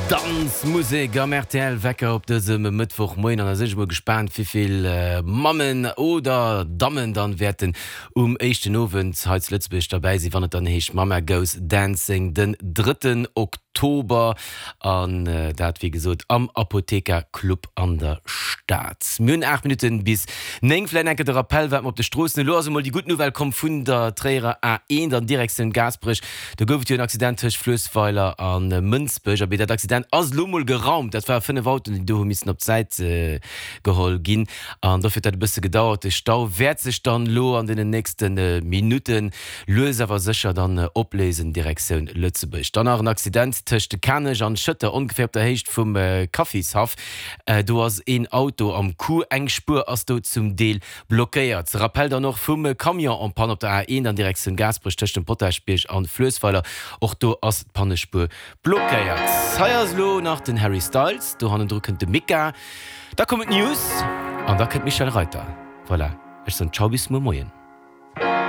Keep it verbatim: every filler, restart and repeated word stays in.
Tanzmusik am R T L wecker op dësem Mittwoch moin an sech mo gespannt wieviel äh, Mammen oder Damen dann werden um echten Novent heiz Lützbech dabei sie wann dann hecht Mama Goes Dancing den dritten Oktober an äh, dat wie gesot am Apothekerclub an der Stadt. Mün acht Minuten bis nengflenke der Appell wat op de Strossen los mal die gut Novel kom vun der Träger A eins dann direkt den Gasbrich der gouf ein accidentech Flösspfeiler an äh, Münzbech be dat accident as Lummel geraumt dat war fünf Auto die du miss op Zeit äh, geholl gin an dafür dat bisse gedauert de Stau werd sich dann lo an den nächsten äh, Minuten lösewer sicher dann äh, oplesen Direktion Lützeburg dann auch ein accident töchte Kannech an Schëtter ungefähr der hecht vum äh, Kaffeeshaf äh, du hast een Auto am Kuh engspur as du zum Deel blockéiert rappel da noch vum äh, Kamion an Pan op der A eins an Direktion Gasbrich töchten Potterspech an Flösspfeiler och du as Pannespur blockéiert Feierslo nach den Harry Styles, du han drücken de Mika. Da kommt News an da kennt Michael Reiter. Voilà, ich so ein Ciao bis morgen.